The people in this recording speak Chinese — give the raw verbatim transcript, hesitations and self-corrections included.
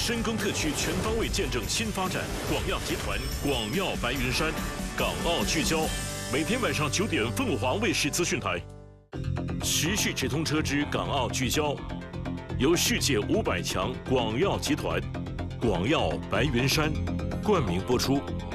深耕特区，全方位见证新发展。广药集团广药白云山，港澳聚焦，每天晚上九点，凤凰卫视资讯台。时事直通车之港澳聚焦，由世界五百强广药集团、广药白云山冠名播出。